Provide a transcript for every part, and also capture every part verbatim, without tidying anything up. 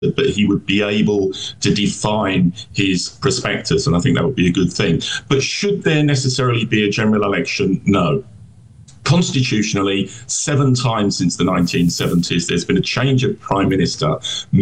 but he would be able to define his prospectus, and I think that would be a good thing. But should there necessarily be a general election? No. Constitutionally, seven times since the nineteen seventies, there's been a change of prime minister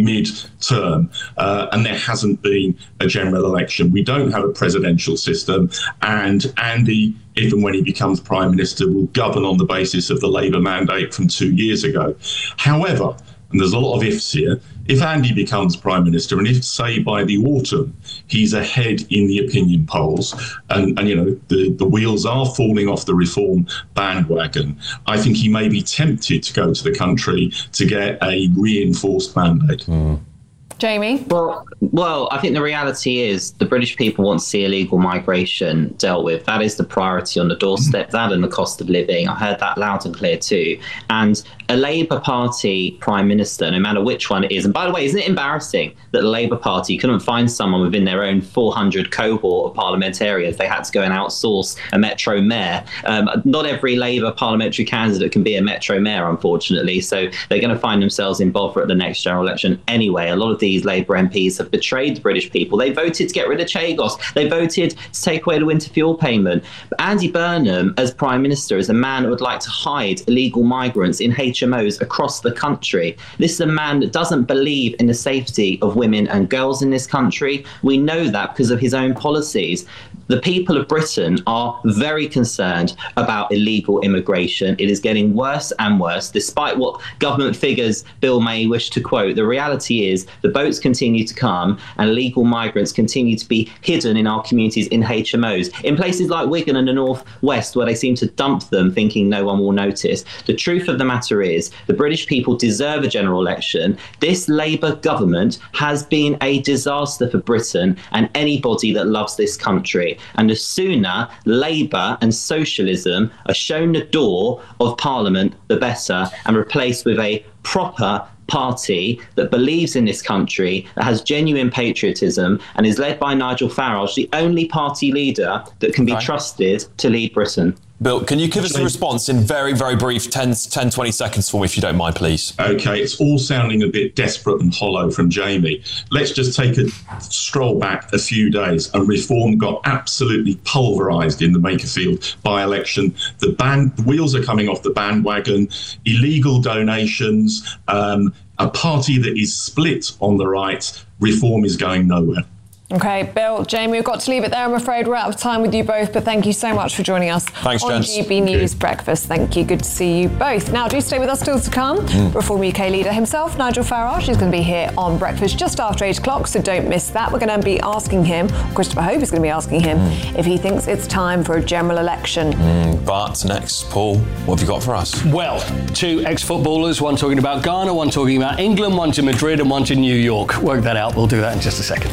mid-term, uh, and there hasn't been a general election. We don't have a presidential system, and Andy, if and when he becomes prime minister, will govern on the basis of the Labour mandate from two years ago. However, and there's a lot of ifs here, if Andy becomes prime minister, and if, say, by the autumn, he's ahead in the opinion polls, and, and you know, the, the wheels are falling off the reform bandwagon, I think he may be tempted to go to the country to get a reinforced mandate. Mm. Jamie? Well, well, I think the reality is the British people want to see illegal migration dealt with. That is the priority on the doorstep, that and the cost of living. I heard that loud and clear too. And a Labour Party Prime Minister, no matter which one it is, and by the way, isn't it embarrassing that the Labour Party couldn't find someone within their own four hundred cohort of parliamentarians? They had to go and outsource a Metro Mayor. Um, not every Labour parliamentary candidate can be a Metro Mayor, unfortunately, so they're going to find themselves in bother at the next general election anyway. A lot of these Labour M Ps have betrayed the British people. They voted to get rid of Chagos. They voted to take away the winter fuel payment. But Andy Burnham, as Prime Minister, is a man who would like to hide illegal migrants in H M Os across the country. This is a man that doesn't believe in the safety of women and girls in this country. We know that because of his own policies. The people of Britain are very concerned about illegal immigration. It is getting worse and worse, despite what government figures Bill may wish to quote. The reality is the boats continue to come and illegal migrants continue to be hidden in our communities in H M Os, in places like Wigan and the North West, where they seem to dump them thinking no one will notice. The truth of the matter is the British people deserve a general election. This Labour government has been a disaster for Britain and anybody that loves this country. And the sooner Labour and socialism are shown the door of Parliament, the better, and replaced with a proper party that believes in this country, that has genuine patriotism, and is led by Nigel Farage, the only party leader that can be okay. trusted to lead Britain. Bill, can you give us a response in very, very brief ten, ten, twenty seconds for me, if you don't mind, please? OK, it's all sounding a bit desperate and hollow from Jamie. Let's just take a stroll back a few days, and Reform got absolutely pulverised in the Makerfield by-election. The, band, the wheels are coming off the bandwagon, illegal donations, um, a party that is split on the right. Reform is going nowhere. OK, Bill, Jamie, we've got to leave it there. I'm afraid we're out of time with you both, but thank you so much for joining us Thanks, on gents. G B News Breakfast. Thank you. Good to see you both. Now, do stay with us still to come. Mm. Reform U K leader himself, Nigel Farage, is going to be here on Breakfast just after eight o'clock, so don't miss that. We're going to be asking him, Christopher Hope is going to be asking him, mm. if he thinks it's time for a general election. Mm, but next, Paul, what have you got for us? Well, two ex-footballers, one talking about Ghana, one talking about England, one to Madrid and one to New York. Work that out. We'll do that in just a second.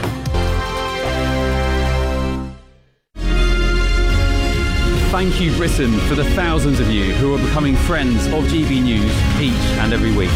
Thank you, Britain, for the thousands of you who are becoming friends of G B News each and every week.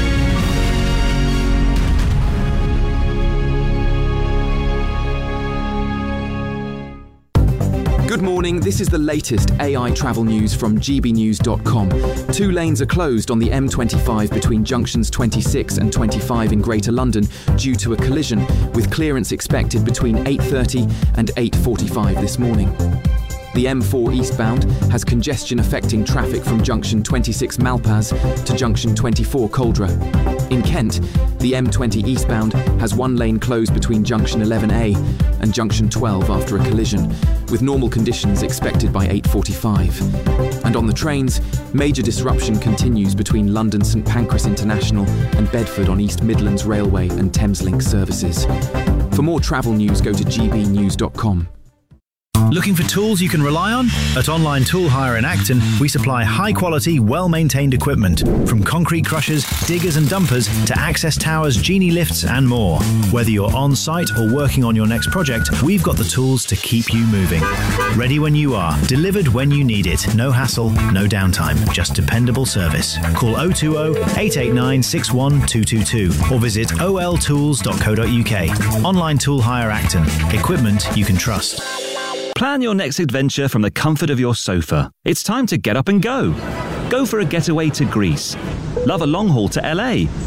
Good morning, this is the latest A I travel news from G B news dot com. Two lanes are closed on the M twenty-five between junctions twenty-six and twenty-five in Greater London due to a collision, with clearance expected between eight thirty and eight forty-five this morning. The M four eastbound has congestion affecting traffic from junction twenty-six Malpas to junction twenty-four Coldra. In Kent, the M twenty eastbound has one lane closed between junction eleven A and junction twelve after a collision, with normal conditions expected by eight forty-five. And on the trains, major disruption continues between London St Pancras International and Bedford on East Midlands Railway and Thameslink services. For more travel news, go to G B news dot com. Looking for tools you can rely on? At Online Tool Hire in Acton, we supply high-quality, well-maintained equipment, from concrete crushers, diggers and dumpers to access towers, genie lifts and more. Whether you're on-site or working on your next project, we've got the tools to keep you moving. Ready when you are, delivered when you need it. No hassle, no downtime, just dependable service. Call oh two oh, eight eight nine, six one two two two or visit o l tools dot co dot u k. Online Tool Hire Acton. Equipment you can trust. Plan your next adventure from the comfort of your sofa. It's time to get up and go. Go for a getaway to Greece. Love a long haul to L A.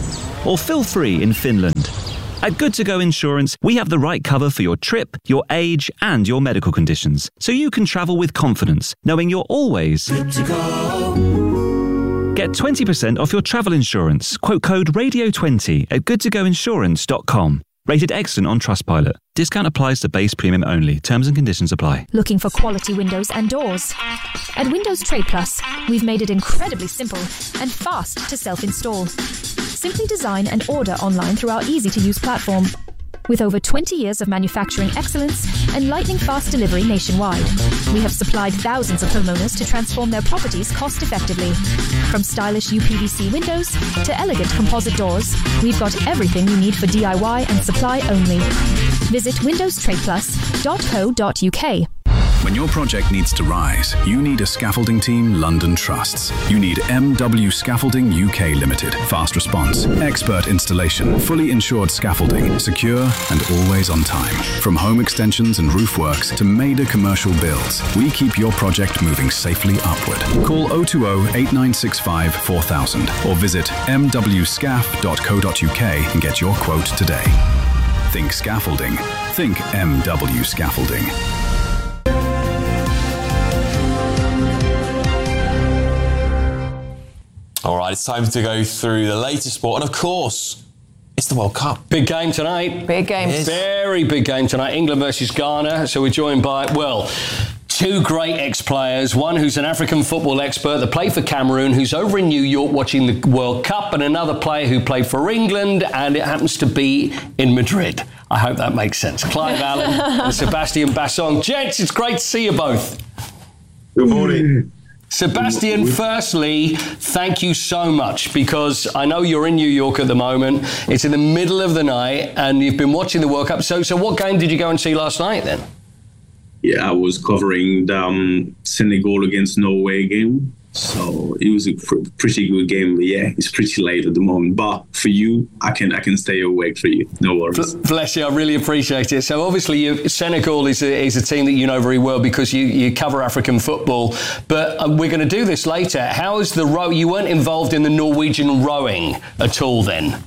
or feel free in Finland. At Good To Go Insurance, we have the right cover for your trip, your age, and your medical conditions, so you can travel with confidence, knowing you're always good to go. Get twenty percent off your travel insurance. Quote code radio twenty at good to go insurance dot com. Rated excellent on Trustpilot. Discount applies to base premium only. Terms and conditions apply. Looking for quality windows and doors? At Windows Trade Plus, we've made it incredibly simple and fast to self-install. Simply design and order online through our easy-to-use platform. With over twenty years of manufacturing excellence and lightning-fast delivery nationwide, we have supplied thousands of homeowners to transform their properties cost-effectively. From stylish U P V C windows to elegant composite doors, we've got everything you need for D I Y and supply only. Visit windows trade plus dot co dot U K. When your project needs to rise, you need a scaffolding team London trusts. You need M W Scaffolding U K Limited. Fast response, expert installation, fully insured scaffolding, secure and always on time. From home extensions and roof works to major commercial builds, we keep your project moving safely upward. Call oh two oh, eight nine six five, four thousand or visit m w scaf dot co dot U K and get your quote today. Think scaffolding. Think M W Scaffolding. All right, it's time to go through the latest sport. And of course, it's the World Cup. Big game tonight. Big game. Very big game tonight. England versus Ghana. So we're joined by, well, two great ex-players. One who's an African football expert that played for Cameroon, who's over in New York watching the World Cup, and another player who played for England, and it happens to be in Madrid. I hope that makes sense. Clive Allen and Sebastian Bassong. Gents, it's great to see you both. Good morning. Sebastian, firstly, thank you so much, because I know you're in New York at the moment. It's in the middle of the night and you've been watching the World Cup. So, so what game did you go and see last night then? Yeah, I was covering the um, Senegal against Norway game. So it was a pr- pretty good game. But yeah, it's pretty late at the moment. But for you, I can I can stay awake for you. No worries. Bless you. I really appreciate it. So obviously, you, Senegal is a, is a team that you know very well because you, you cover African football. But uh, we're going to do this later. How is the row? You weren't involved in the Norwegian rowing at all then?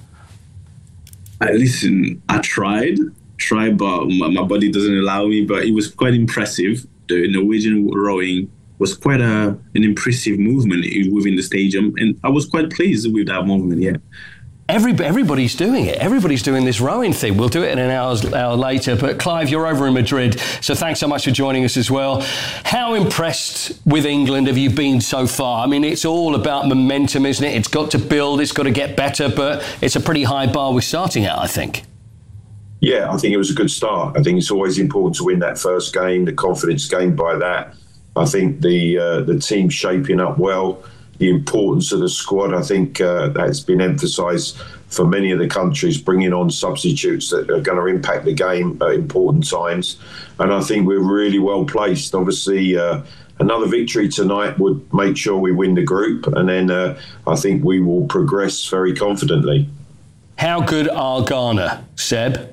Uh, listen, I tried, tried, but my, my body doesn't allow me. But it was quite impressive. The Norwegian rowing was quite a, an impressive movement within the stadium, and I was quite pleased with that movement, yeah. Every, everybody's doing it. Everybody's doing this rowing thing. We'll do it in an hour, hour later. But Clive, you're over in Madrid, so thanks so much for joining us as well. How impressed with England have you been so far? I mean, it's all about momentum, isn't it? It's got to build, it's got to get better, but it's a pretty high bar we're starting at, I think. Yeah, I think it was a good start. I think it's always important to win that first game, the confidence gained by that. I think the uh, the team's shaping up well. The importance of the squad, I think uh, that's been emphasised for many of the countries, bringing on substitutes that are going to impact the game at important times. And I think we're really well placed. Obviously, uh, another victory tonight would make sure we win the group, and then uh, I think we will progress very confidently. How good are Ghana, Seb?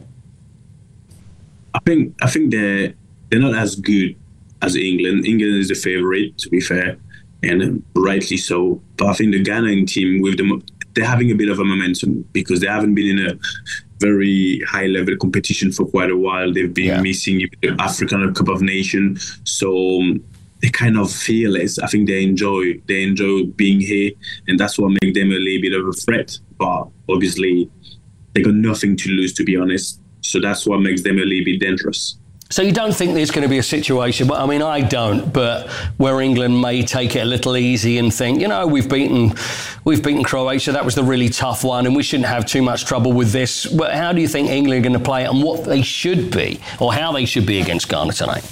I think I think they're they're not as good as England. England is the favourite, to be fair, and rightly so. But I think the Ghanaian team, with them, they're having a bit of a momentum because they haven't been in a very high-level competition for quite a while. They've been yeah. missing the African Cup of Nations, so they kind of feel it. I think they enjoy they enjoy being here, and that's what makes them a little bit of a threat. But obviously, they got nothing to lose, to be honest. So that's what makes them a little bit dangerous. So you don't think there's going to be a situation, I mean, I don't, but where England may take it a little easy and think, you know, we've beaten we've beaten Croatia, that was the really tough one, and we shouldn't have too much trouble with this. But how do you think England are going to play it and what they should be, or how they should be against Ghana tonight?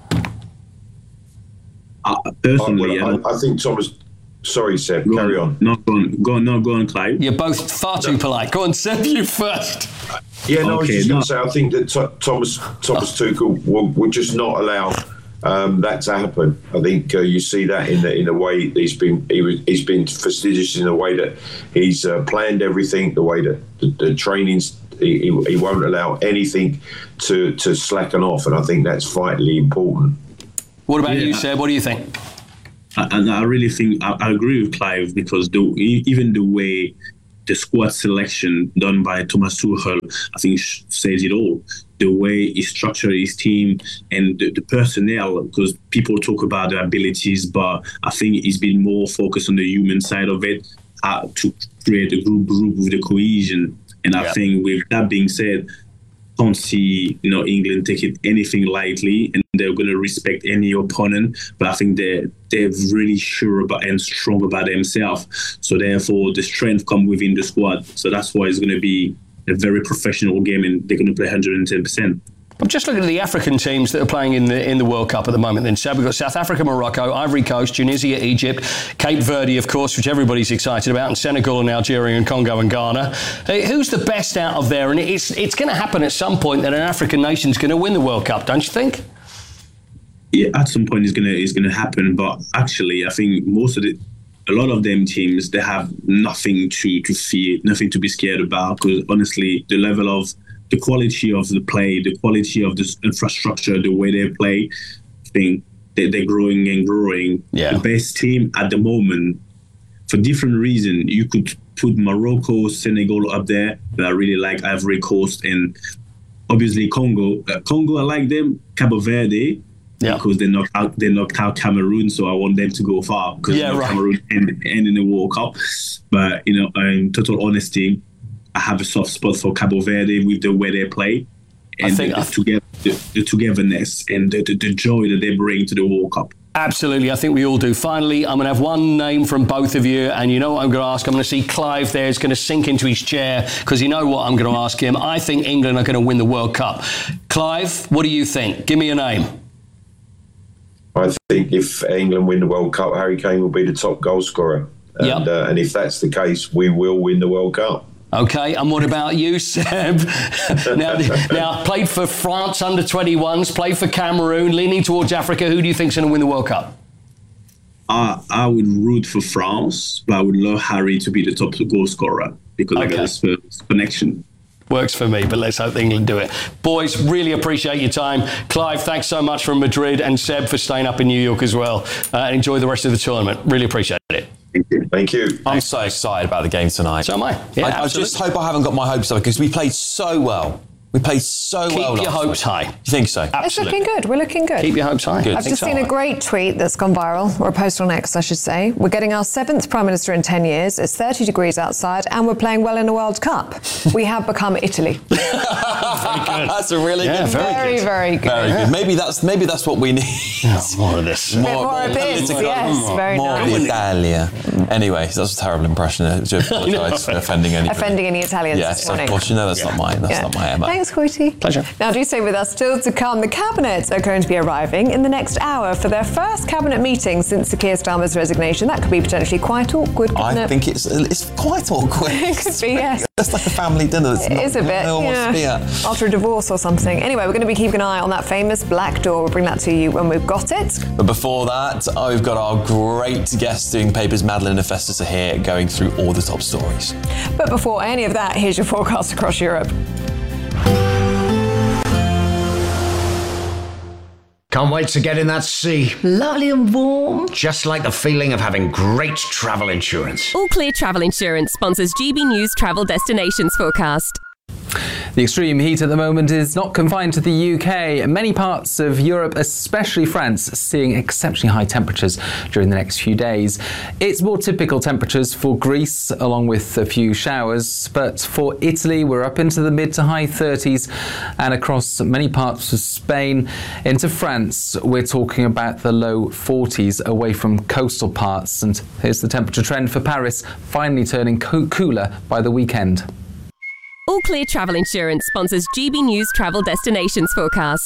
Uh, personally, I, well, I, I think Thomas... Sorry, Seb, go carry on. on. No, go on, go on, no, go on, Clive. You're both far too no. polite. Go on, Seb, you first. Yeah, no, okay, I was just no. going to say, I think that t- Thomas Thomas oh. Tuchel will, will just not allow um, that to happen. I think uh, you see that in the in the way he's been he was, he's been fastidious in the way that he's uh, planned everything, the way that the, the trainings. He, he, he won't allow anything to, to slacken off, and I think that's vitally important. What about yeah. you, Seb? What do you think? And I really think I, I agree with Clive because the, even the way the squad selection done by Thomas Tuchel, I think, says it all. The way he structured his team and the, the personnel, because people talk about the abilities, but I think he's been more focused on the human side of it, uh, to create a group group with the cohesion. And I yeah. think with that being said, can't see you know England take it anything lightly, and they're going to respect any opponent. But I think they're they're really sure about and strong about themselves. So therefore, the strength comes within the squad. So that's why it's going to be a very professional game, and they're going to play one hundred ten percent. I'm just looking at the African teams that are playing in the in the World Cup at the moment. Then, so we've got South Africa, Morocco, Ivory Coast, Tunisia, Egypt, Cape Verde, of course, which everybody's excited about, and Senegal and Algeria and Congo and Ghana. Hey, who's the best out of there? And it's it's going to happen at some point that an African nation's going to win the World Cup, don't you think? Yeah, at some point it's gonna it's gonna happen. But actually, I think most of the a lot of them teams, they have nothing to to fear, nothing to be scared about. Because honestly, the level of the quality of the play, the quality of the infrastructure, the way they play, I think they, they're growing and growing. Yeah. The best team at the moment, for different reasons, you could put Morocco, Senegal up there, but I really like Ivory Coast and obviously Congo. Uh, Congo, I like them. Cabo Verde, yeah. because they knocked out they knocked out Cameroon, so I want them to go far because yeah, right. Cameroon end, end in the World Cup. But you know, in total honesty, I have a soft spot for Cabo Verde with the way they play and I think the, the, together, the, the togetherness and the, the, the joy that they bring to the World Cup. Absolutely, I think we all do. Finally, I'm going to have one name from both of you, and you know what I'm going to ask? I'm going to see Clive there is going to sink into his chair because you know what I'm going to ask him. I think England are going to win the World Cup. Clive, what do you think? Give me a name. I think if England win the World Cup, Harry Kane will be the top goal scorer. And, yep. uh, and if that's the case, we will win the World Cup. Okay, and what about you, Seb? now, now, played for France under twenty-ones, played for Cameroon, leaning towards Africa. Who do you think's going to win the World Cup? Uh, I would root for France, but I would love Harry to be the top goal scorer because okay. I got this first connection. Works for me, but let's hope England do it. Boys, really appreciate your time. Clive, thanks so much from Madrid, and Seb for staying up in New York as well. Uh, enjoy the rest of the tournament. Really appreciate it. Thank you. Thank you. I'm so excited about the game tonight. So am I. Yeah, I, I just hope I haven't got my hopes up because we played so well. We played so Keep well. Keep your hopes high. You think so? Absolutely. It's looking good. We're looking good. Keep your hopes high. Good. I've just seen so. a great tweet that's gone viral, or a post on X, I should say. We're getting our seventh Prime Minister in ten years. It's thirty degrees outside, and we're playing well in a World Cup. We have become Italy. Very good. That's a really yeah, good. Very, very, good. very good. Very yeah. good. Maybe that's maybe that's what we need. Oh, more of this. More, more, more of this. Yes, more, very more nice. More Italia. Anyway, that's a terrible impression. I do apologise for offending anybody. Offending any Italians yes, this morning. Of course, you know that's yeah. not mine. That's yeah. not my Emma. Thanks, Coity. Pleasure. Now, do stay with us. Still to come, the Cabinet are going to be arriving in the next hour for their first Cabinet meeting since Sir Keir Starmer's resignation. That could be potentially quite awkward, couldn't I it? think it's it's quite awkward. It could be, yes. It's like a family dinner. It's it not, is a bit, no one yeah. wants to be at. After a divorce or something. Anyway, we're going to be keeping an eye on that famous black door. We'll bring that to you when we've got it. But before that, oh, we've got our great guest doing papers, Madeline and Festus, are here going through all the top stories. But before any of that, here's your forecast across Europe. Can't wait to get in that sea. Lovely and warm. Just like the feeling of having great travel insurance. All Clear Travel Insurance sponsors G B News Travel Destinations Forecast. The extreme heat at the moment is not confined to the U K. Many parts of Europe, especially France, are seeing exceptionally high temperatures during the next few days. It's more typical temperatures for Greece, along with a few showers. But for Italy, we're up into the mid to high thirties. And across many parts of Spain, into France, we're talking about the low forties away from coastal parts. And here's the temperature trend for Paris, finally turning co- cooler by the weekend. All Clear Travel Insurance sponsors G B News Travel Destinations Forecast.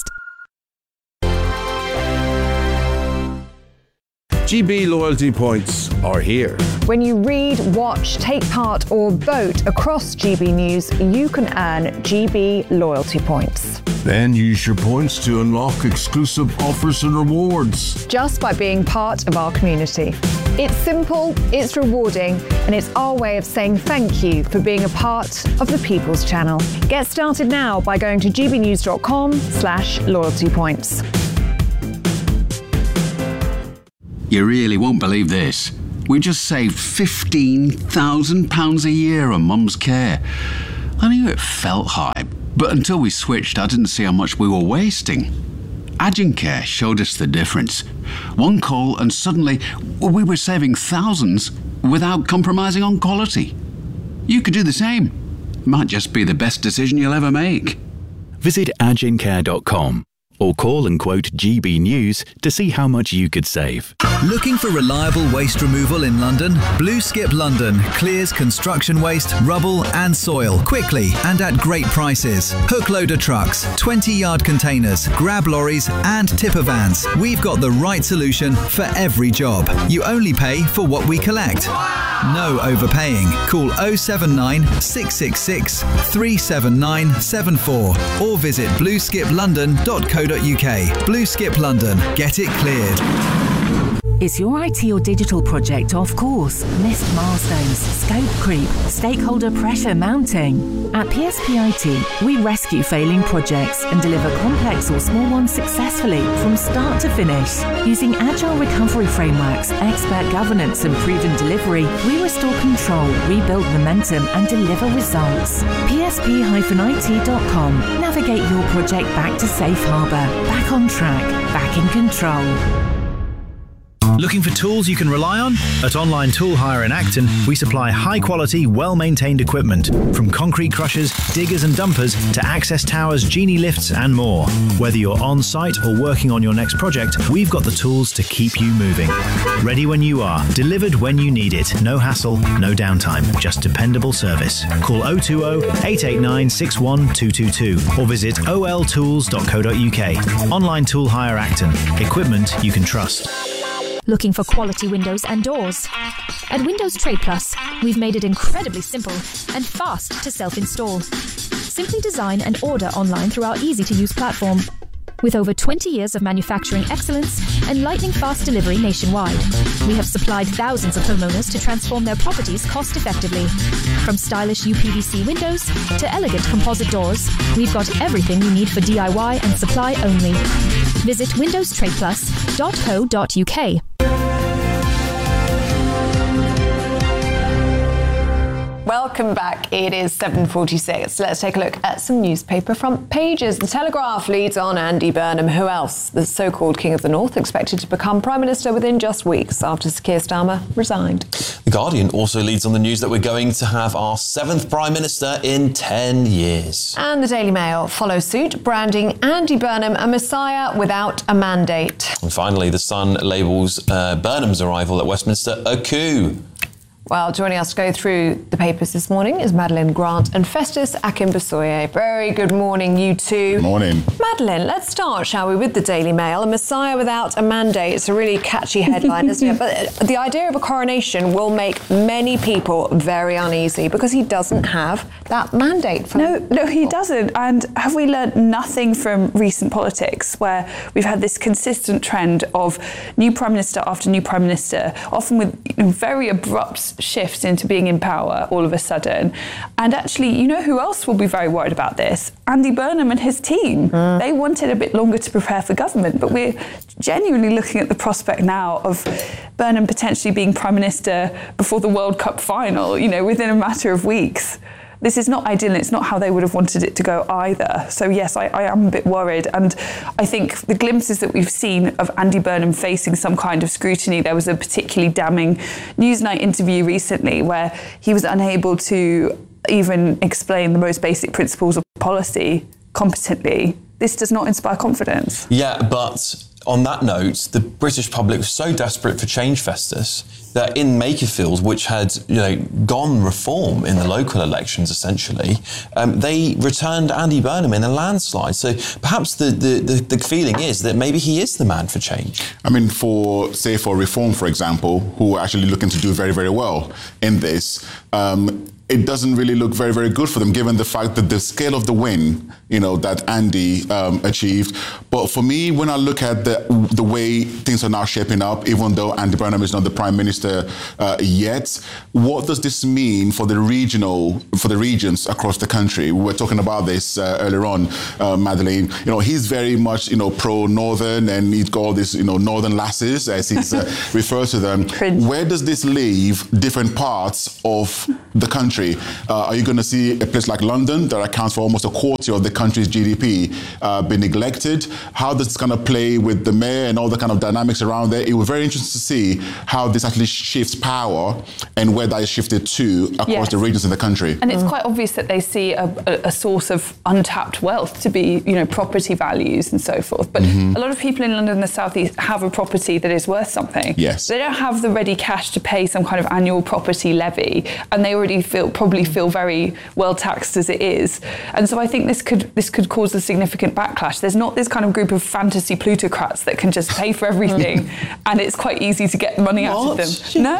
G B loyalty points are here. When you read, watch, take part or vote across G B News, you can earn G B loyalty points. Then use your points to unlock exclusive offers and rewards. Just by being part of our community. It's simple, it's rewarding, and it's our way of saying thank you for being a part of the People's Channel. Get started now by going to gbnews.com slash loyalty points. You really won't believe this. We just saved fifteen thousand pounds a year on Mum's care. I knew it felt high, but until we switched, I didn't see how much we were wasting. Agincare showed us the difference. One call and suddenly we were saving thousands without compromising on quality. You could do the same. Might just be the best decision you'll ever make. Visit agincare dot com or call and quote G B News to see how much you could save. Looking for reliable waste removal in London? Blue Skip London clears construction waste, rubble and soil quickly and at great prices. Hook loader trucks, twenty yard containers, grab lorries and tipper vans. We've got the right solution for every job. You only pay for what we collect. No overpaying. Call oh seven nine, six six six, three seven nine seven four or visit blue skip london dot co dot uk. Blue Skip London. Get it cleared. Is your I T or digital project off course? Missed milestones, scope creep, stakeholder pressure mounting? At P S P I T, we rescue failing projects and deliver complex or small ones successfully from start to finish. Using agile recovery frameworks, expert governance and proven delivery, we restore control, rebuild momentum and deliver results. P S P I T dot com. Navigate your project back to safe harbour, back on track, back in control. Looking for tools you can rely on? At Online Tool Hire in Acton, we supply high-quality, well-maintained equipment, from concrete crushers, diggers and dumpers to access towers, genie lifts and more. Whether you're on-site or working on your next project, we've got the tools to keep you moving. Ready when you are, delivered when you need it. No hassle, no downtime, just dependable service. Call oh two oh, eight eight nine, six one two two two or visit o l tools dot co dot uk. Online Tool Hire Acton. Equipment you can trust. Looking for quality windows and doors? At Windows Trade Plus, we've made it incredibly simple and fast to self-install. Simply design and order online through our easy-to-use platform. With over twenty years of manufacturing excellence and lightning-fast delivery nationwide, we have supplied thousands of homeowners to transform their properties cost-effectively. From stylish U P V C windows to elegant composite doors, we've got everything you need for D I Y and supply only. Visit windows trade plus dot co dot uk. Welcome back. It is seven forty-six. Let's take a look at some newspaper front pages. The Telegraph leads on Andy Burnham. Who else? The so-called King of the North, expected to become Prime Minister within just weeks after Sir Keir Starmer resigned. The Guardian also leads on the news that we're going to have our seventh Prime Minister in ten years. And the Daily Mail follows suit, branding Andy Burnham a messiah without a mandate. And finally, The Sun labels uh, Burnham's arrival at Westminster a coup. Well, joining us to go through the papers this morning is Madeline Grant and Festus Akinbusoye. Very good morning, you two. Morning. Madeline, let's start, shall we, with the Daily Mail. A Messiah without a mandate. It's a really catchy headline, isn't it? But the idea of a coronation will make many people very uneasy because he doesn't have that mandate. From no, no, he doesn't. And have we learnt nothing from recent politics where we've had this consistent trend of new Prime Minister after new Prime Minister, often with you know, very abrupt shifts into being in power all of a sudden. And actually, you know who else will be very worried about this? Andy Burnham and his team. Mm. They wanted a bit longer to prepare for government, but we're genuinely looking at the prospect now of Burnham potentially being Prime Minister before the World Cup final, you know, within a matter of weeks. This is not ideal, and it's not how they would have wanted it to go either. So yes, I, I am a bit worried. And I think the glimpses that we've seen of Andy Burnham facing some kind of scrutiny, there was a particularly damning Newsnight interview recently where he was unable to even explain the most basic principles of policy competently. This does not inspire confidence. Yeah, but on that note, the British public was so desperate for change, Festus, that in Makerfield, which had you know gone reform in the local elections, essentially, um, they returned Andy Burnham in a landslide. So perhaps the, the, the, the feeling is that maybe he is the man for change. I mean, for, say, for Reform, for example, who are actually looking to do very, very well in this, um, it doesn't really look very, very good for them, given the fact that the scale of the win you know, that Andy um, achieved. But for me, when I look at the the way things are now shaping up, even though Andy Burnham is not the Prime Minister uh, yet, what does this mean for the regional, for the regions across the country? We were talking about this uh, earlier on, uh, Madeleine. You know, he's very much, you know, pro-Northern, and he's got all these, you know, Northern lasses, as he uh, refers to them. Cringe. Where does this leave different parts of the country? Uh, are you going to see a place like London that accounts for almost a quarter of the country's G D P uh, be neglected? How does this kind of play with the mayor and all the kind of dynamics around there? It was very interesting to see how this actually shifts power and where that is shifted to across Yes. the regions in the country. And it's quite obvious that they see a, a, a source of untapped wealth to be, you know, property values and so forth. But Mhm. a lot of people in London and the South East have a property that is worth something. Yes. They don't have the ready cash to pay some kind of annual property levy, and they already feel probably feel very well taxed as it is. And so I think this could this could cause a significant backlash. There's not this kind of group of fantasy plutocrats that can just pay for everything, and it's quite easy to get money out of them. No,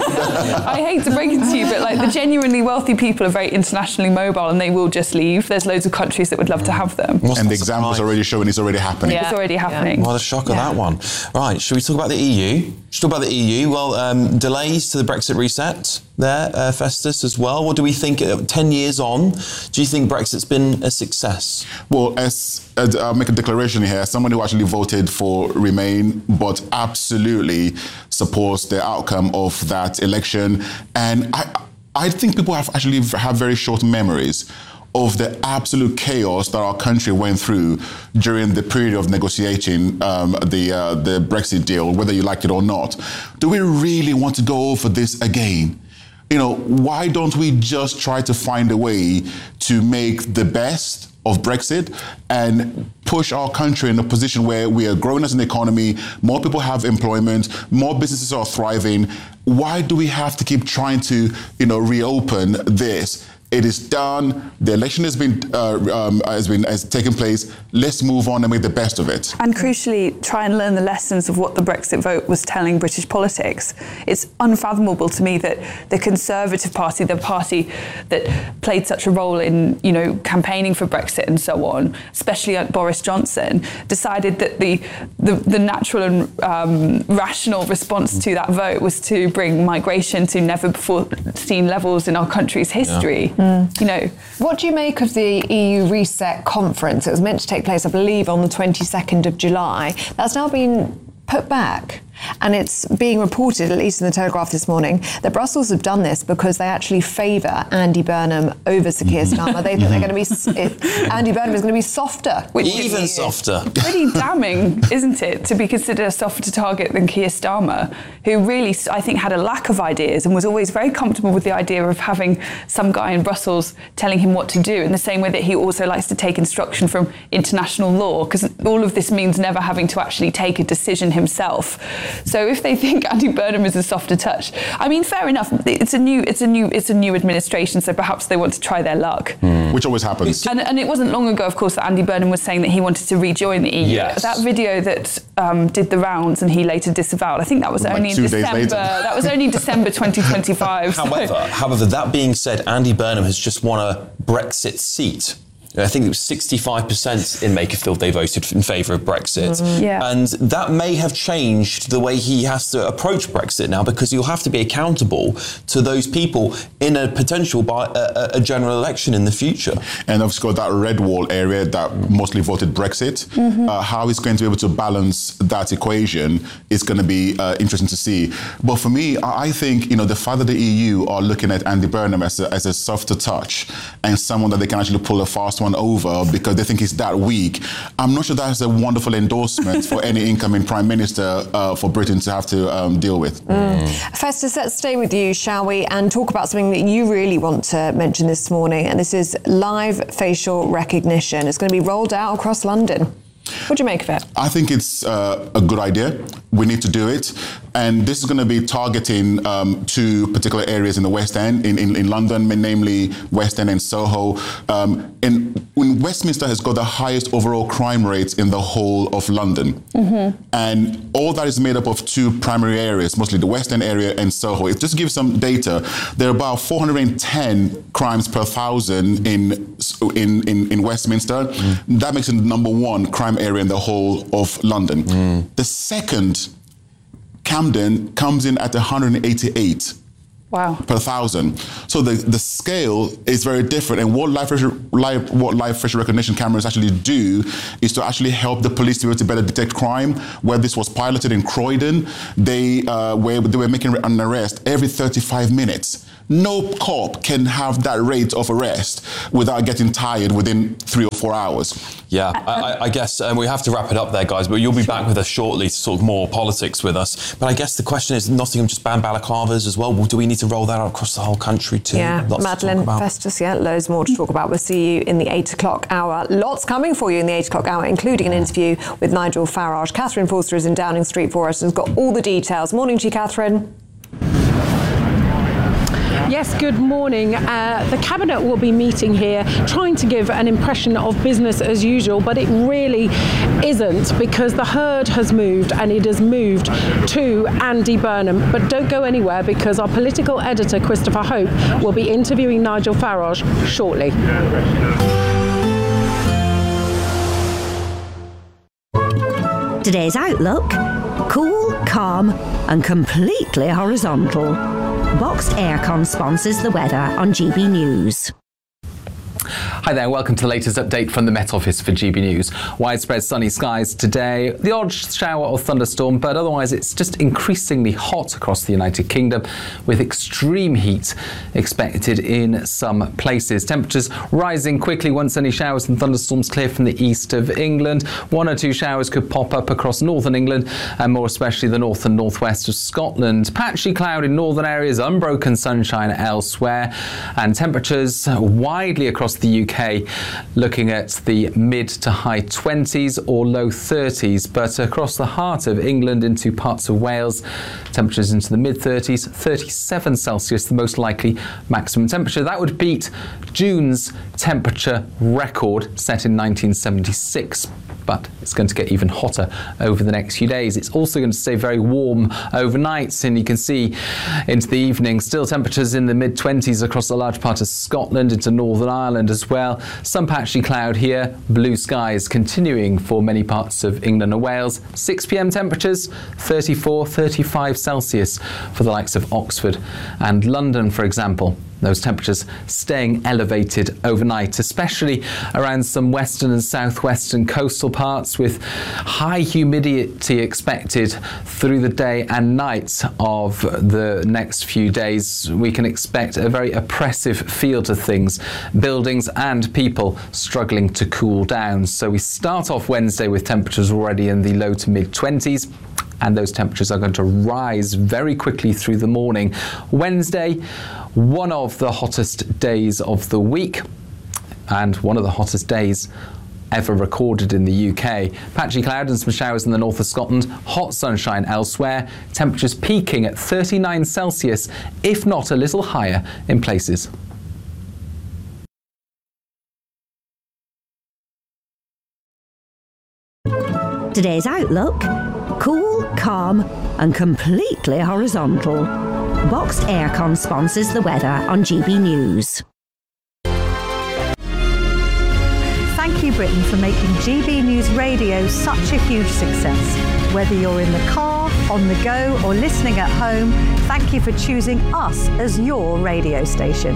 I hate to break it to you, but like the genuinely wealthy people are very internationally mobile, and they will just leave. There's loads of countries that would love to have them. and the examples already showing it's already happening. It's already happening. What a shock of that one. Right, should we talk about the E U? Should we talk about the E U? Well, um, delays to the Brexit reset there, uh, Festus, as well. What do we think? Uh, ten years on, do you think Brexit's been a success? Well, as, as I'll make a declaration here, someone who actually voted for Remain, but absolutely supports the outcome of that election. And I, I think people have actually have very short memories of the absolute chaos that our country went through during the period of negotiating um, the uh, the Brexit deal, whether you liked it or not. Do we really want to go over this again? You know, why don't we just try to find a way to make the best of Brexit and push our country in a position where we are growing as an economy, more people have employment, more businesses are thriving? Why do we have to keep trying to, you know, reopen this? It is done. The election has been uh, um, has been has taken place. Let's move on and make the best of it. And crucially, try and learn the lessons of what the Brexit vote was telling British politics. It's unfathomable to me that the Conservative Party, the party that played such a role in, you know, campaigning for Brexit and so on, especially Boris Johnson, decided that the the, the natural and um, rational response to that vote was to bring migration to never before seen levels in our country's history. Yeah. Mm. You know, what do you make of the E U Reset conference? It was meant to take place, I believe, on the twenty-second of July. That's now been put back. And it's being reported, at least in the Telegraph this morning, that Brussels have done this because they actually favour Andy Burnham over Sir Keir Starmer. They think they're going to be, it, Andy Burnham is going to be softer. Which Even softer. Pretty damning, isn't it, to be considered a softer target than Keir Starmer, who really, I think, had a lack of ideas and was always very comfortable with the idea of having some guy in Brussels telling him what to do, in the same way that he also likes to take instruction from international law, because all of this means never having to actually take a decision himself. So if they think Andy Burnham is a softer touch, I mean, fair enough. It's a new, it's a new, it's a new administration, so perhaps they want to try their luck. Mm. Which always happens. And, and it wasn't long ago, of course, that Andy Burnham was saying that he wanted to rejoin the E U. Yes. That video that um, did the rounds and he later disavowed. I think that was Like only in two days December. later. That was only December twenty twenty-five. so- However, however, that being said, Andy Burnham has just won a Brexit seat. I think it was sixty-five percent in Makerfield they voted in favour of Brexit. Mm. Yeah. And that may have changed the way he has to approach Brexit now, because he'll have to be accountable to those people in a potential by a, a general election in the future. And I've got that red wall area that mostly voted Brexit. Mm-hmm. Uh, how he's going to be able to balance that equation is going to be uh, interesting to see. But for me, I I think, you know, the fact that the E U are looking at Andy Burnham as a, as a softer touch and someone that they can actually pull a fast one over because they think he's that weak, I'm not sure that's a wonderful endorsement for any incoming Prime Minister uh, for Britain to have to um, deal with. Mm. Festus, let's stay with you, shall we, and talk about something that you really want to mention this morning, and this is live facial recognition. It's going to be rolled out across London. What do you make of it? I think it's uh, a good idea. We need to do it. and this is going to be targeting um, two particular areas in the West End, in, in, in London, namely West End and Soho. Um, and when Westminster has got the highest overall crime rates in the whole of London. Mm-hmm. And all that is made up of two primary areas, mostly the West End area and Soho. It just gives some data. There are about four hundred ten crimes per thousand in in, in, in Westminster. Mm. That makes it the number one crime area in the whole of London. Mm. The second, Camden, comes in at one hundred eighty-eight. Wow. Per thousand. So the, the scale is very different. And what live, live, what live facial recognition cameras actually do is to actually help the police to be able to better detect crime. Where this was piloted in Croydon, they, uh, where they were making an arrest every thirty-five minutes. No cop can have that rate of arrest without getting tired within three or four hours. Yeah, I, I guess um, we have to wrap it up there, guys, but you'll be back with us shortly to talk more politics with us. But I guess the question is, Nottingham just banned balaclavas as well. Do we need to roll that out across the whole country too? Yeah, Lots Madeleine Festus, yeah, loads more to talk about. We'll see you in the eight o'clock hour. Lots coming for you in the eight o'clock hour, including an interview with Nigel Farage. Catherine Forster is in Downing Street for us and has got all the details. Morning to you, Catherine. Yes, good morning. Uh, the Cabinet will be meeting here trying to give an impression of business as usual, but it really isn't, because the herd has moved and it has moved to Andy Burnham. But don't go anywhere, because our political editor, Christopher Hope, will be interviewing Nigel Farage shortly. Today's outlook: cool, calm and completely horizontal. Boxed Aircon sponsors the weather on G B News. Hi there, welcome to the latest update from the Met Office for G B News. Widespread sunny skies today, the odd shower or thunderstorm, but otherwise it's just increasingly hot across the United Kingdom, with extreme heat expected in some places. Temperatures rising quickly once any showers and thunderstorms clear from the east of England. One or two showers could pop up across northern England and more especially the north and northwest of Scotland. Patchy cloud in northern areas, unbroken sunshine elsewhere, and temperatures widely across the U K looking at the mid to high twenties or low thirties, but across the heart of England into parts of Wales, temperatures into the mid thirties, thirty-seven Celsius, the most likely maximum temperature. That would beat June's temperature record set in nineteen seventy-six. But it's going to get even hotter over the next few days. It's also going to stay very warm overnight, and you can see into the evening still temperatures in the mid twenties across a large part of Scotland, into Northern Ireland as well. Some patchy cloud here, blue skies continuing for many parts of England and Wales. six p.m. temperatures thirty-four, thirty-five Celsius for the likes of Oxford and London, for example. Those temperatures staying elevated overnight, especially around some western and southwestern coastal parts, with high humidity expected through the day and night of the next few days. We can expect a very oppressive feel to things, buildings and people struggling to cool down. So we start off Wednesday with temperatures already in the low to mid twenties. And those temperatures are going to rise very quickly through the morning. Wednesday, one of the hottest days of the week, and one of the hottest days ever recorded in the U K. Patchy cloud and some showers in the north of Scotland, hot sunshine elsewhere, temperatures peaking at thirty-nine Celsius, if not a little higher in places. Today's outlook: cool, calm and completely horizontal. Boxed Aircon sponsors the weather on G B News. Thank you, Britain, for making G B News Radio such a huge success. Whether you're in the car, on the go or listening at home, thank you for choosing us as your radio station.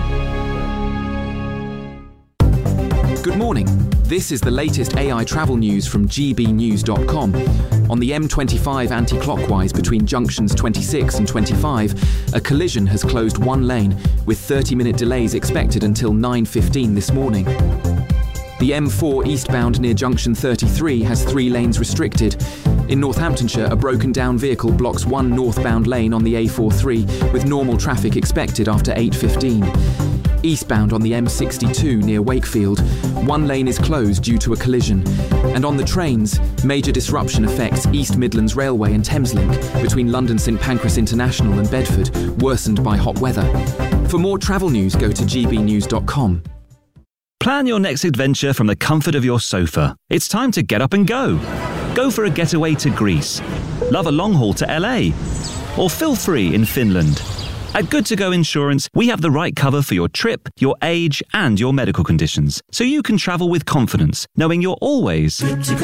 Good morning. This is the latest A I travel news from G B news dot com. On the M twenty-five anti-clockwise between junctions twenty-six and twenty-five, a collision has closed one lane, with thirty-minute delays expected until nine fifteen this morning. The M four eastbound near junction thirty-three has three lanes restricted. In Northamptonshire, a broken down vehicle blocks one northbound lane on the A forty-three, with normal traffic expected after eight fifteen. eastbound on the M sixty-two near Wakefield. One lane is closed due to a collision. And on the trains, major disruption affects East Midlands Railway and Thameslink between London St Pancras International and Bedford, worsened by hot weather. For more travel news, go to g b news dot com. Plan your next adventure from the comfort of your sofa. It's time to get up and go. Go for a getaway to Greece. Love a long haul to L A. Or feel free in Finland. At Good To Go Insurance, we have the right cover for your trip, your age, and your medical conditions, so you can travel with confidence, knowing you're always good to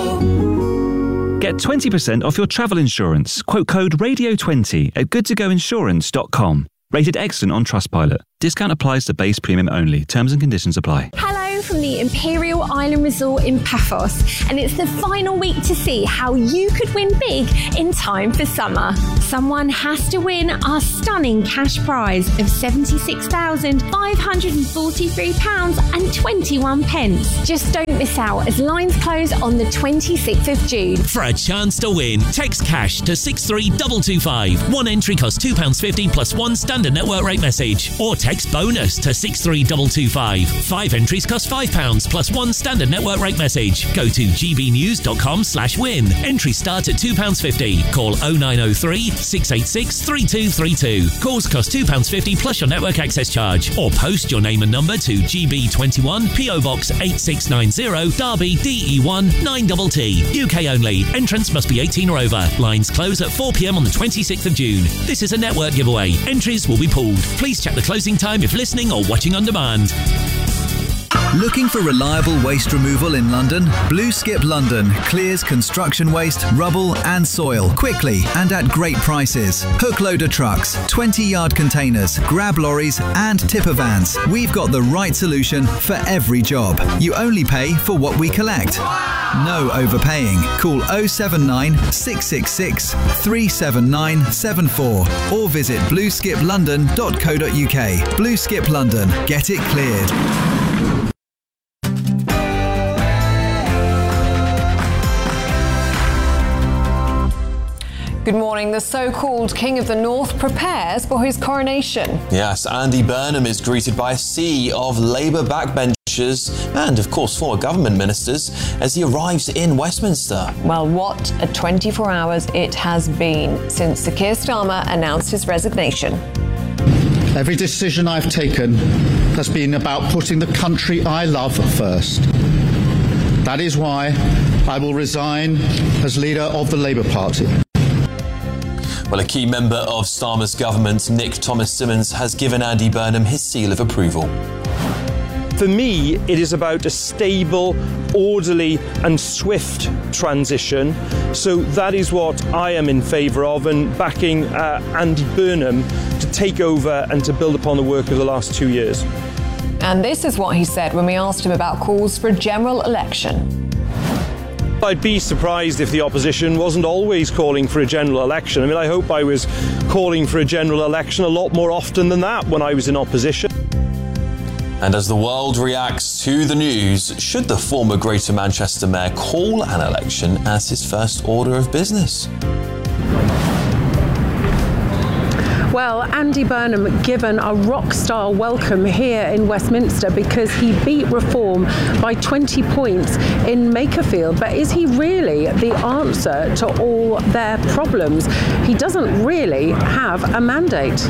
go. Get twenty percent off your travel insurance. Quote code radio twenty at good to go insurance dot com. Rated excellent on Trustpilot. Discount applies to base premium only. Terms and conditions apply. Hello from the Imperial Island Resort in Paphos, and it's the final week to see how you could win big in time for summer. Someone has to win our stunning cash prize of seventy-six thousand five hundred forty-three pounds and twenty-one pence. Just don't miss out as lines close on the twenty-sixth of June. For a chance to win, text cash to six three two two five. One entry costs two pounds fifty plus one standard network rate message. Or text bonus to six three two two five. Five entries cost five pounds plus one standard network rate message. Go to g b news dot com slash win. Entries start at two pounds fifty. Call oh nine oh three, six eight six, three two three two. Calls cost two pounds fifty plus your network access charge. Or post your name and number to G B twenty-one, P O Box eight six nine zero, Derby, D E one nine T T. U K only. Entrance must be eighteen or over. Lines close at four p m on the twenty-sixth of June. This is a network giveaway. Entries will be pulled. Please check the closing time if listening or watching on demand. Looking for reliable waste removal in London? Blue Skip London clears construction waste, rubble and soil quickly and at great prices. Hook loader trucks, twenty yard containers, grab lorries and tipper vans. We've got the right solution for every job. You only pay for what we collect. No overpaying. Call oh seven nine, six six six, three seven nine seven four or visit blue skip london dot co dot u k. Blue Skip London. Get it cleared. Good morning. The so-called King of the North prepares for his coronation. Yes, Andy Burnham is greeted by a sea of Labour backbenchers and, of course, former government ministers as he arrives in Westminster. Well, what a twenty-four hours it has been since Sir Keir Starmer announced his resignation. Every decision I've taken has been about putting the country I love first. That is why I will resign as leader of the Labour Party. Well, a key member of Starmer's government, Nick Thomas-Symonds, has given Andy Burnham his seal of approval. For me, it is about a stable, orderly and swift transition. So that is what I am in favour of, and backing uh, Andy Burnham to take over and to build upon the work of the last two years. And this is what he said when we asked him about calls for a general election. I'd be surprised if the opposition wasn't always calling for a general election. I mean, I hope I was calling for a general election a lot more often than that when I was in opposition. And as the world reacts to the news, should the former Greater Manchester Mayor call an election as his first order of business? Well, Andy Burnham given a rock-star welcome here in Westminster because he beat Reform by twenty points in Makerfield. But is he really the answer to all their problems? He doesn't really have a mandate.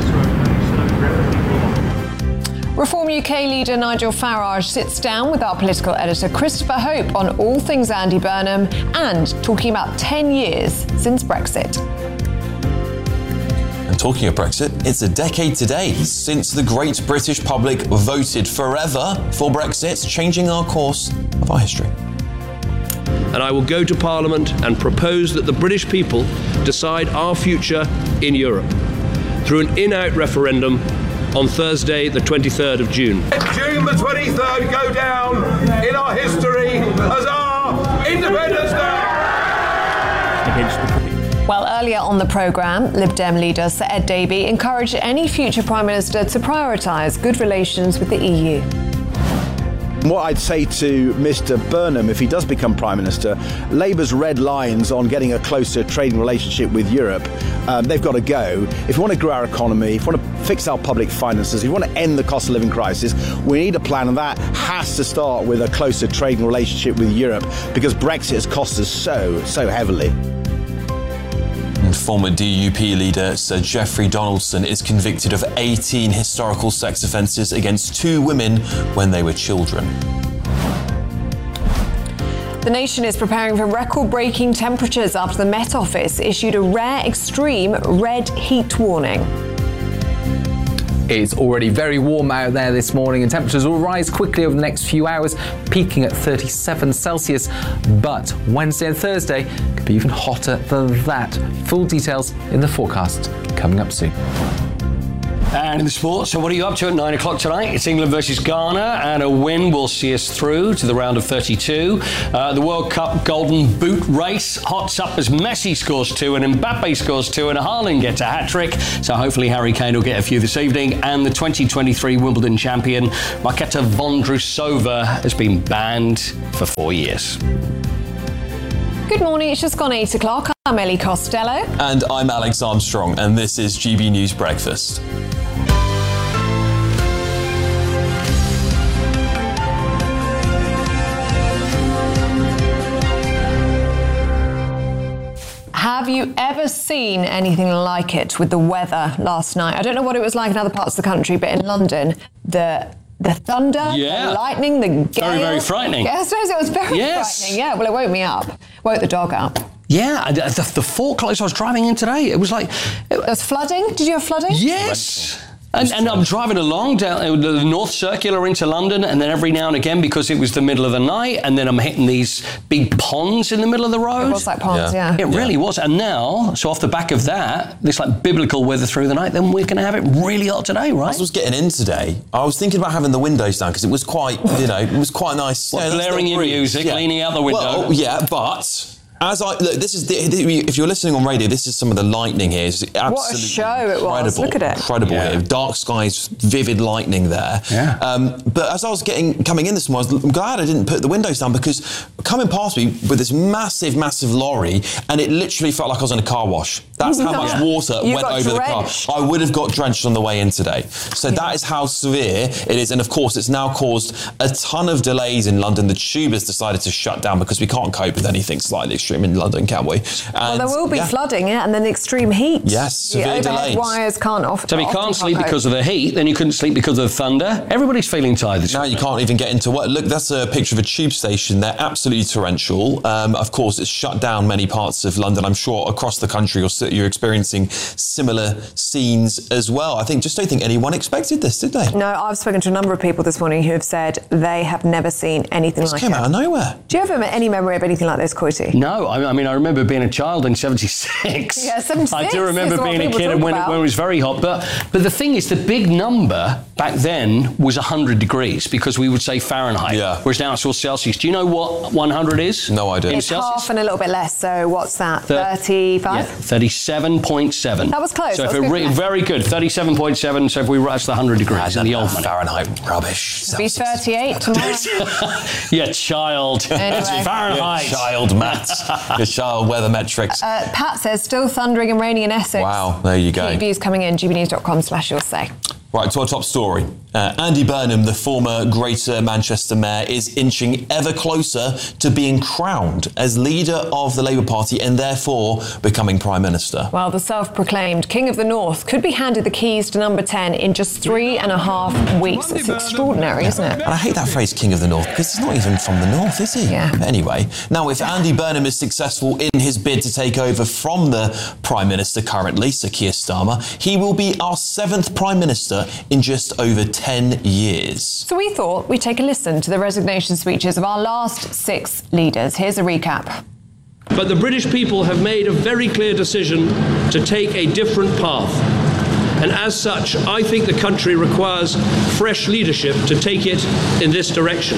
Reform U K leader Nigel Farage sits down with our political editor Christopher Hope on all things Andy Burnham and talking about ten years since Brexit. And talking of Brexit, it's a decade today since the great British public voted forever for Brexit, changing our course of our history. And I will go to Parliament and propose that the British people decide our future in Europe through an in-out referendum on Thursday, the twenty-third of June. June the twenty-third go down in our history as our Independence Day! Well, earlier on the programme, Lib Dem leader Sir Ed Davey encouraged any future Prime Minister to prioritise good relations with the E U. What I'd say to Mister Burnham, if he does become Prime Minister, Labour's red lines on getting a closer trading relationship with Europe, um, they've got to go. If we want to grow our economy, if we want to fix our public finances, if we want to end the cost of living crisis, we need a plan, and that has to start with a closer trading relationship with Europe, because Brexit has cost us so, so heavily. And former D U P leader Sir Geoffrey Donaldson is convicted of eighteen historical sex offences against two women when they were children. The nation is preparing for record-breaking temperatures after the Met Office issued a rare extreme red heat warning. It's already very warm out there this morning, and temperatures will rise quickly over the next few hours, peaking at thirty-seven Celsius. But Wednesday and Thursday could be even hotter than that. Full details in the forecast coming up soon. And in the sports, so what are you up to at nine o'clock tonight? It's England versus Ghana, and a win will see us through to the round of thirty-two. Uh, the World Cup Golden Boot race hots up as Messi scores two and Mbappe scores two and Haaland gets a hat-trick. So hopefully Harry Kane will get a few this evening. And the twenty twenty-three Wimbledon champion, Marketa Vondrousova, has been banned for four years. Good morning, it's just gone eight o'clock. I'm Ellie Costello. And I'm Alex Armstrong, and this is G B News Breakfast. Have you ever seen anything like it with the weather last night? I don't know what it was like in other parts of the country, but in London, the the thunder, yeah. the lightning, the gale. Very, very frightening. Yeah, I suppose it was very yes. frightening. Yeah, well, it woke me up. Woke the dog up. Yeah, the, the, the four o'clock I was driving in today, it was like... It, there was flooding? Did you have flooding? Yes. And, and I'm driving along down the North Circular into London, and then every now and again, because it was the middle of the night, and then I'm hitting these big ponds in the middle of the road. It was like ponds, yeah. yeah. It really yeah. was. And now, so off the back of that, this like biblical weather through the night, then we're going to have it really hot today, right? As I was getting in today, I was thinking about having the windows down because it was quite, you know, it was quite nice. What, yeah, blaring your music, yeah. leaning out the window. Well, yeah, but... As I look, this is the, if you're listening on radio, this is some of the lightning here. It's absolutely what a show it was! Look at it, incredible yeah. here. Dark skies, vivid lightning there. Yeah. Um, but as I was getting coming in this morning, I'm glad I didn't put the windows down because coming past me with this massive, massive lorry, and it literally felt like I was in a car wash. That's how much water you went over drenched. the car. I would have got drenched on the way in today. So yeah. that is how severe it is, and of course, it's now caused a ton of delays in London. The Tube has decided to shut down because we can't cope with anything slightly extreme in London, can we? And, well, there will be yeah. flooding, yeah, and then extreme heat. Yes, severe the delays. Wires can't off. So if you can't sleep because of the heat, then you couldn't sleep because of the thunder. Everybody's feeling tired this Now morning. you can't even get into work. Look, that's a picture of a tube station. They're absolutely torrential. Um, of course, it's shut down many parts of London. I'm sure across the country you're, you're experiencing similar scenes as well. I think just don't think anyone expected this, did they? No, I've spoken to a number of people this morning who have said they have never seen anything this like came it. out of nowhere. Do you have any memory of anything like this, Coity? No, I, I mean, I remember being a child in seventy-six. Yeah, seventy-six. I do remember is what being a people kid talk and when it, about. when it was very hot. But but the thing is, the big number back then was one hundred degrees because we would say Fahrenheit. Yeah. Whereas now it's all Celsius. Do you know what one hundred is? No idea. It's half and a little bit less. So what's that? thirty-five? Yeah, thirty-seven point seven. That was close. So that if was it good re- very good, thirty-seven point seven. So if we rush the one hundred degrees in the old money. Fahrenheit rubbish. Be thirty-eight tomorrow. Yeah, child. Anyway. It's Fahrenheit. Yeah, child maths. The child weather metrics. Uh, Pat says still thundering and raining in Essex. Wow, there you go. Keep views coming in. g b news dot com slash you'll say. Right, to our top story. Uh, Andy Burnham, the former Greater Manchester Mayor, is inching ever closer to being crowned as leader of the Labour Party and therefore becoming Prime Minister. Well, the self-proclaimed King of the North could be handed the keys to number ten in just three and a half weeks. It's extraordinary, isn't it? And I hate that phrase, King of the North, because he's not even from the North, is he? Yeah. But anyway, now if Andy Burnham is successful in his bid to take over from the Prime Minister currently, Sir Keir Starmer, he will be our seventh Prime Minister in just over ten years. So we thought we'd take a listen to the resignation speeches of our last six leaders. Here's a recap. But the British people have made a very clear decision to take a different path. And as such, I think the country requires fresh leadership to take it in this direction.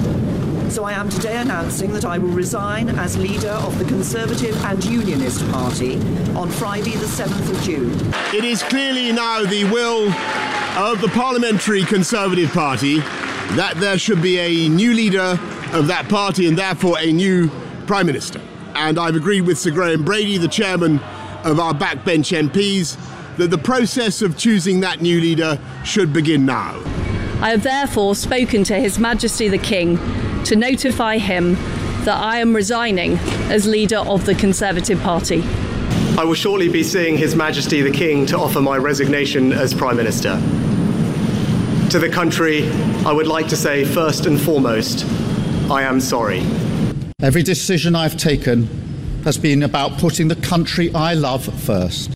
So I am today announcing that I will resign as leader of the Conservative and Unionist Party on Friday the seventh of June. It is clearly now the will of the Parliamentary Conservative Party that there should be a new leader of that party and therefore a new Prime Minister. And I've agreed with Sir Graham Brady, the chairman of our backbench M Ps, that the process of choosing that new leader should begin now. I have therefore spoken to His Majesty the King to notify him that I am resigning as leader of the Conservative Party. I will shortly be seeing His Majesty the King to offer my resignation as Prime Minister. To the country, I would like to say first and foremost, I am sorry. Every decision I've taken has been about putting the country I love first.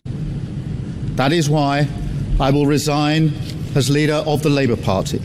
That is why I will resign as leader of the Labour Party.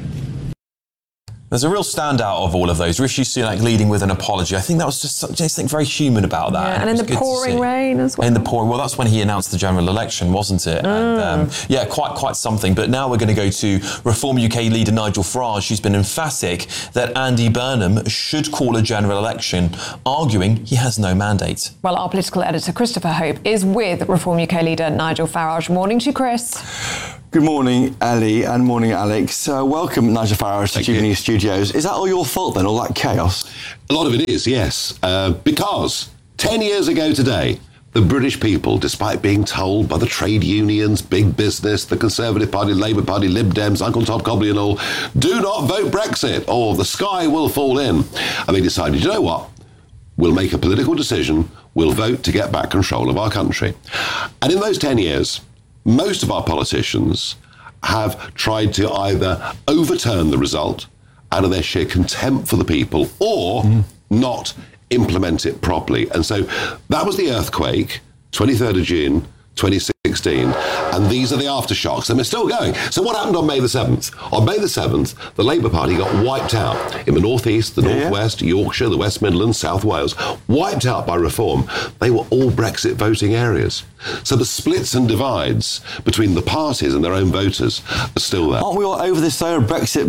There's a real standout of all of those. Rishi Sunak leading with an apology. I think that was just something very human about that. Yeah, and, and in the pouring rain as well. In the pouring, well, that's when he announced the general election, wasn't it? Oh. And, um, yeah, quite quite something. But now we're going to go to Reform U K leader Nigel Farage, who's been emphatic that Andy Burnham should call a general election, arguing he has no mandate. Well, our political editor Christopher Hope is with Reform U K leader Nigel Farage. Morning to you, Chris. Good morning, Ellie, and morning, Alex. Uh, welcome, Nigel Farage, to G B News Studios. Is that all your fault, then, all that chaos? A lot of it is, yes. Uh, because ten years ago today, the British people, despite being told by the trade unions, big business, the Conservative Party, Labour Party, Lib Dems, Uncle Tom Cobley and all, do not vote Brexit or the sky will fall in. And they decided, you know what? We'll make a political decision. We'll vote to get back control of our country. And in those ten years, most of our politicians have tried to either overturn the result out of their sheer contempt for the people or mm. not implement it properly. And so that was the earthquake, twenty-third of June, twenty sixteen, and these are the aftershocks, and they're still going. So what happened on May the seventh? On May the seventh, the Labour Party got wiped out in the North East, the North West, yeah. Yorkshire, the West Midlands, South Wales, wiped out by Reform. They were all Brexit voting areas. So the splits and divides between the parties and their own voters are still there. Aren't we all over this, though? Brexit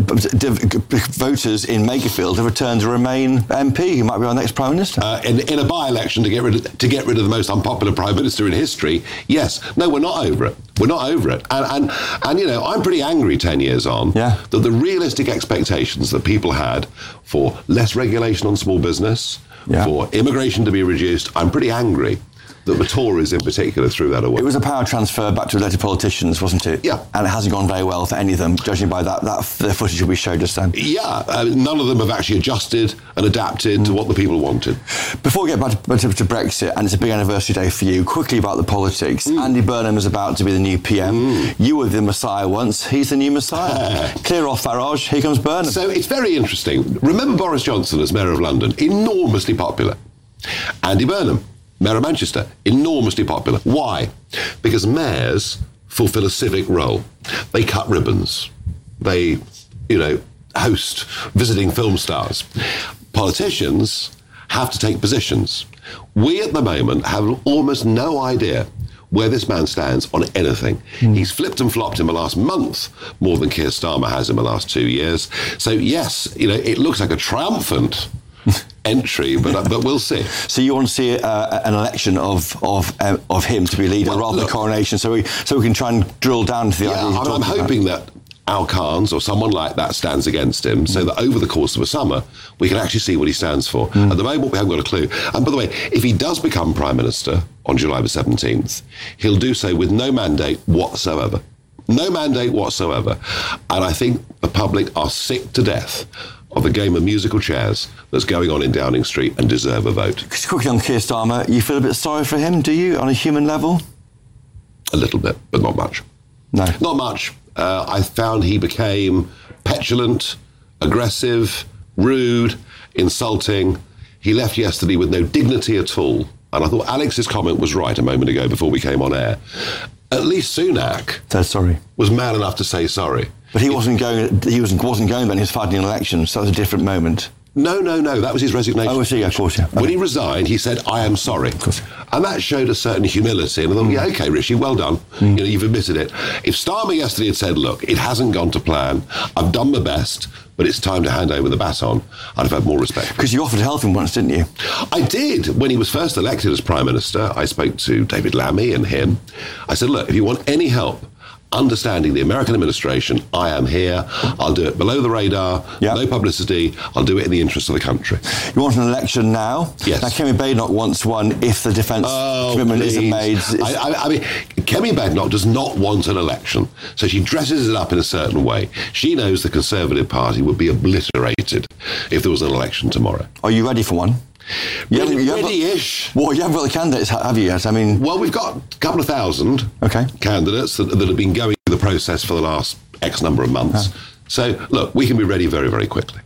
voters in Makerfield have returned to Remain M P, who might be our next Prime Minister. Uh, in, in a by-election to get rid of, to get rid of the most unpopular Prime Minister in history, yes. No, we're not over it. We're not over it. And, and, and you know, I'm pretty angry ten years on yeah. that the realistic expectations that people had for less regulation on small business, yeah. for immigration to be reduced, I'm pretty angry that the Tories in particular threw that away. It was a power transfer back to elected politicians, wasn't it? Yeah. And it hasn't gone very well for any of them, judging by that, that the footage we showed just then. Yeah, uh, none of them have actually adjusted and adapted mm. to what the people wanted. Before we get back to, to, to Brexit, and it's a big anniversary day for you, quickly about the politics. Mm. Andy Burnham is about to be the new P M. Mm. You were the Messiah once, he's the new Messiah. Clear off Farage, here comes Burnham. So it's very interesting. Remember Boris Johnson as Mayor of London, enormously popular. Andy Burnham, Mayor of Manchester, enormously popular. Why? Because mayors fulfil a civic role. They cut ribbons. They, you know, host visiting film stars. Politicians have to take positions. We at the moment have almost no idea where this man stands on anything. Mm. He's flipped and flopped in the last month more than Keir Starmer has in the last two years. So yes, you know, it looks like a triumphant entry, but uh, but we'll see. So you want to see uh, an election of of uh, of him to be leader well, rather look, than coronation, so we so we can try and drill down to the yeah, idea. I'm, I'm hoping that Al Khan's or someone like that stands against him, mm. so that over the course of a summer we can actually see what he stands for. Mm. At the moment, we haven't got a clue. And by the way, if he does become Prime Minister on July the seventeenth, he'll do so with no mandate whatsoever. No mandate whatsoever. And I think the public are sick to death of a game of musical chairs that's going on in Downing Street and deserve a vote. Just quickly on Keir Starmer, you feel a bit sorry for him, do you, on a human level? A little bit, but not much. No. Not much. Uh, I found he became petulant, aggressive, rude, insulting. He left yesterday with no dignity at all. And I thought Alex's comment was right a moment ago before we came on air. At least Sunak Said sorry. was man enough to say sorry. But he wasn't going. He wasn't wasn't going then. He was fighting an election, so that was a different moment. No, no, no. That was his resignation. Oh, I see. Of course, yeah. When okay. he resigned, he said, "I am sorry," of course. And that showed a certain humility. And I thought, mm. yeah, okay, Rishi, well done. Mm. You know, you've admitted it. If Starmer yesterday had said, "Look, it hasn't gone to plan. I've done my best, but it's time to hand over the baton," I'd have had more respect. Because you offered to help him once, didn't you? I did. When he was first elected as Prime Minister, I spoke to David Lammy and him. I said, "Look, if you want any help, understanding the American administration, I am here. I'll do it below the radar, yep. no publicity. I'll do it in the interest of the country. You want an election now? Yes. Now, Kemi Badenoch wants one if the defence oh, commitment please. isn't made. I, I, I mean, Kemi Badenoch does not want an election, so she dresses it up in a certain way. She knows the Conservative Party would be obliterated if there was an election tomorrow. Are you ready for one? You Ready, haven't, you ready-ish. Haven't, well, you haven't got the candidates, have you yet? I mean, well, we've got a couple of thousand okay. candidates that, that have been going through the process for the last X number of months. Oh. So, look, we can be ready very, very quickly.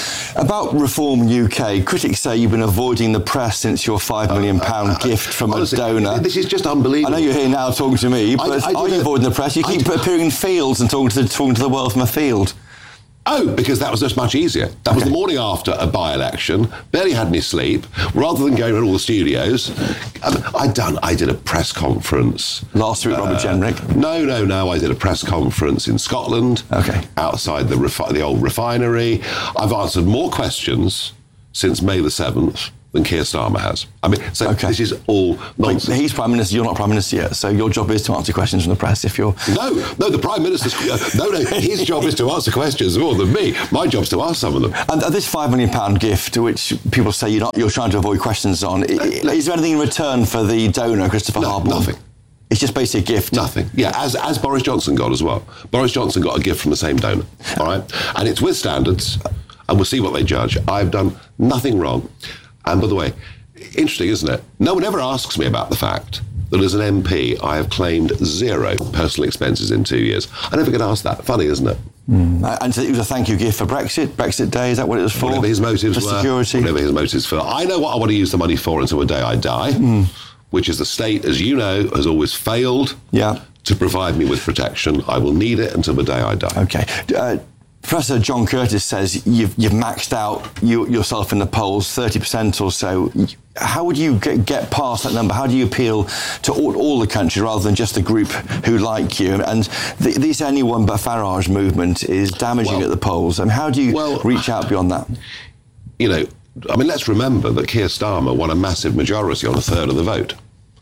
About Reform U K, critics say you've been avoiding the press since your five million pound uh, uh, uh, gift from honestly, a donor. This is just unbelievable. I know you're here now talking to me, but I, I are you avoiding the press? You keep I, appearing in fields and talking to, the, talking to the world from a field. Oh, because that was just much easier. That okay. was the morning after a by-election. Barely had any sleep. Rather than going around all the studios, um, I'd done. I did a press conference last week. Uh, Robert Jenrick. No, no, no. I did a press conference in Scotland. Okay. Outside the refi- the old refinery. I've answered more questions since May the seventh than Keir Starmer has. I mean, so okay. this is all nonsense. Wait, he's Prime Minister, you're not Prime Minister yet, so your job is to answer questions from the press if you're... No, no, the Prime Minister's... Uh, no, no, his job is to answer questions more than me. My job's to ask some of them. And uh, this five million pound gift, which people say you're not, you're trying to avoid questions on, uh, is there anything in return for the donor, Christopher no, Harborne? Nothing. It's just basically a gift? Nothing. Yeah, as as Boris Johnson got as well. Boris Johnson got a gift from the same donor, all right? And it's with standards, and we'll see what they judge. I've done nothing wrong. And by the way, interesting, isn't it? No one ever asks me about the fact that as an M P, I have claimed zero personal expenses in two years. I never get asked that. Funny, isn't it? Mm. And it was a thank you gift for Brexit, Brexit Day, is that what it was for? Whatever his motives for were. Security. Whatever his motives for. I know what I want to use the money for until the day I die, mm. which is the state, as you know, has always failed yeah. to provide me with protection. I will need it until the day I die. Okay. Uh, Professor John Curtis says you've, you've maxed out you, yourself in the polls, thirty percent or so. How would you get, get past that number? How do you appeal to all, all the country rather than just the group who like you? And the, this anyone but Farage movement is damaging well, at the polls. I mean, how do you well, reach out beyond that? You know, I mean, let's remember that Keir Starmer won a massive majority on a third of the vote.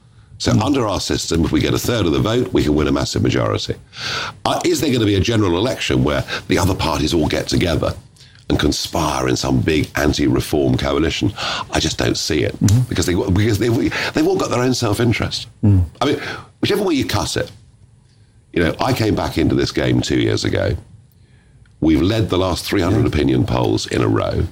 So mm. under our system, if we get a third of the vote, we can win a massive majority. Uh, is there going to be a general election where the other parties all get together and conspire in some big anti-reform coalition? I just don't see it mm-hmm. because they because they they've all got their own self-interest. Mm. I mean, whichever way you cut it, you know, I came back into this game two years ago. We've led the last three hundred yeah. opinion polls in a row,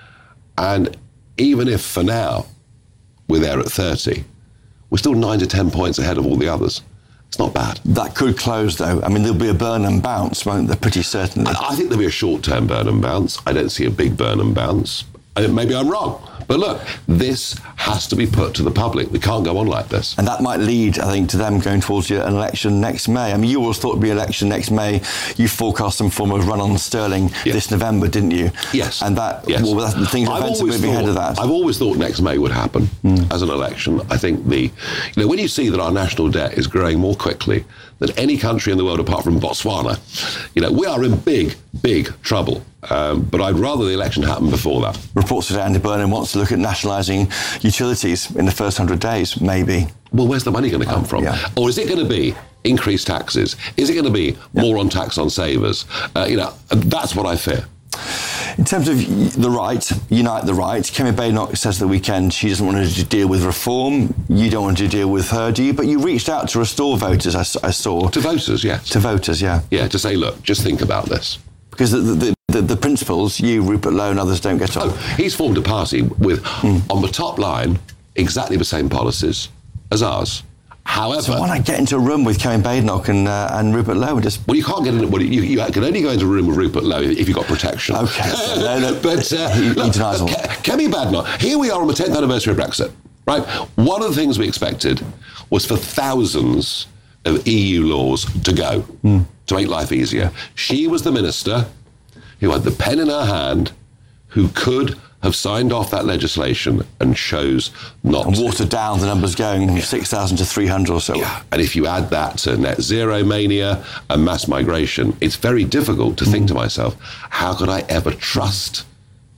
and even if for now we're there at thirty. We're still nine to ten points ahead of all the others. It's not bad. That could close, though. I mean, there'll be a burn and bounce, won't there? Pretty certainly. I, I think there'll be a short-term burn and bounce. I don't see a big burn and bounce. I, maybe I'm wrong. But look, this has to be put to the public. We can't go on like this. And that might lead, I think, to them going towards an election next May. I mean, you always thought it would be an election next May. You forecast some form of run on Sterling yes. this November, didn't you? Yes. And that, yes. well, that, things are moving thought, ahead of that. I've always thought next May would happen mm. as an election. I think the, you know, when you see that our national debt is growing more quickly than any country in the world apart from Botswana, you know, we are in big, big trouble. Um, but I'd rather the election happen before that. Reports today Andy Burnham wants to look at nationalising utilities in the first hundred days, maybe. Well, where's the money going to come oh, from? Yeah. Or is it going to be increased taxes? Is it going to be yeah. more on tax on savers? Uh, you know, that's what I fear. In terms of the right, unite the right, Kemi Badenoch says at the weekend she doesn't want to deal with reform. You don't want to deal with her, do you? But you reached out to Restore voters, I, I saw. To voters, yes. To voters, yeah. Yeah, to say, look, just think about this. Because the, the, the, the principles, you, Rupert Lowe and others don't get on. Oh, he's formed a party with, mm. on the top line, exactly the same policies as ours. However... So why not get into a room with Kemi Badenoch and, uh, and Rupert Lowe and just... Well, you can't get in... Well, you, you can only go into a room with Rupert Lowe if you've got protection. OK. no, no, but uh, he, look, he denies all. Kemi Badenoch, here we are on the tenth anniversary of Brexit, right? One of the things we expected was for thousands of E U laws to go mm. to make life easier. She was the minister who had the pen in her hand, who could have signed off that legislation and chose not and to. And watered down the numbers going from six thousand to three hundred or so. Yeah, and if you add that to net zero mania and mass migration, it's very difficult to mm. think to myself, how could I ever trust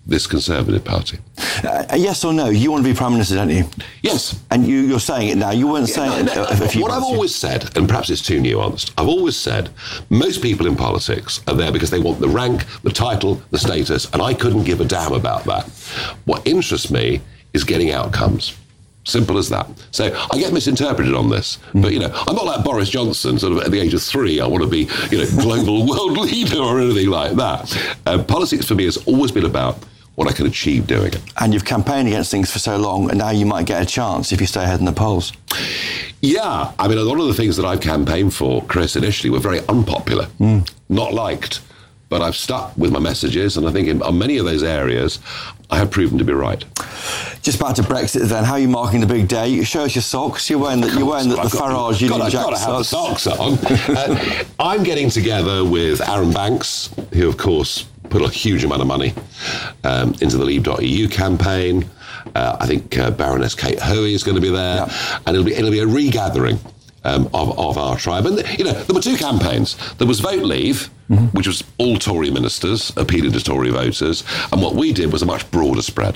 this Conservative Party. Uh, yes or no? You want to be Prime Minister, don't you? Yes. And you, you're saying it now. You weren't Yeah, saying no, no, it a few What I've months always said, and perhaps it's too nuanced, I've always said most people in politics are there because they want the rank, the title, the status, and I couldn't give a damn about that. What interests me is getting outcomes. Simple as that. So I get misinterpreted on this, Mm. but you know, I'm not like Boris Johnson, sort of at the age of three, I want to be, you know, global world leader or anything like that. Uh, politics for me has always been about what I can achieve doing it. And you've campaigned against things for so long, and now you might get a chance if you stay ahead in the polls. Yeah, I mean, a lot of the things that I've campaigned for, Chris, initially were very unpopular, Mm. not liked. But I've stuck with my messages, and I think in on many of those areas, I have proven to be right. Just back to Brexit then. How are you marking the big day? You show us your socks. You're wearing the, you're wearing the, the Farage Union I've Jack got to have the socks. socks on. uh, I'm getting together with Aaron Banks, who, of course, put a huge amount of money um, into the Leave dot E U campaign. Uh, I think uh, Baroness Kate Hoey is going to be there, and it'll be it'll be a regathering um, of of our tribe. And you know, there were two campaigns. There was Vote Leave, mm-hmm. which was all Tory ministers appealing to Tory voters, and what we did was a much broader spread.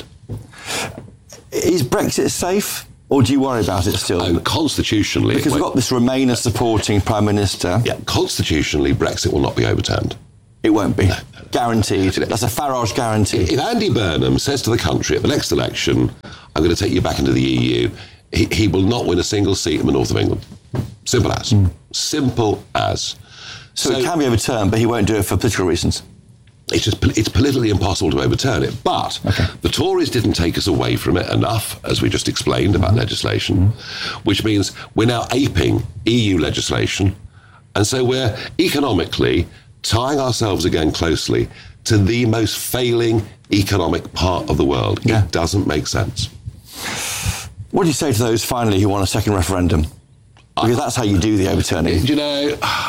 Is Brexit safe, or do you worry about it still? Oh, constitutionally, because we've got this Remainer supporting Prime Minister. Yeah, constitutionally, Brexit will not be overturned. It won't be. No, no, no. Guaranteed. That's a Farage guarantee. If Andy Burnham says to the country at the next election, I'm going to take you back into the E U, he, he will not win a single seat in the north of England. Simple as. Mm. Simple as. So, so it can be overturned, but he won't do it for political reasons. It's just it's politically impossible to overturn it. But okay. the Tories didn't take us away from it enough, as we just explained about mm-hmm. legislation, mm-hmm. which means we're now aping E U legislation. And so we're economically tying ourselves again closely to the most failing economic part of the world. Yeah. It doesn't make sense. What do you say to those, finally, who want a second referendum? Because that's how you do the overturning. Do you know,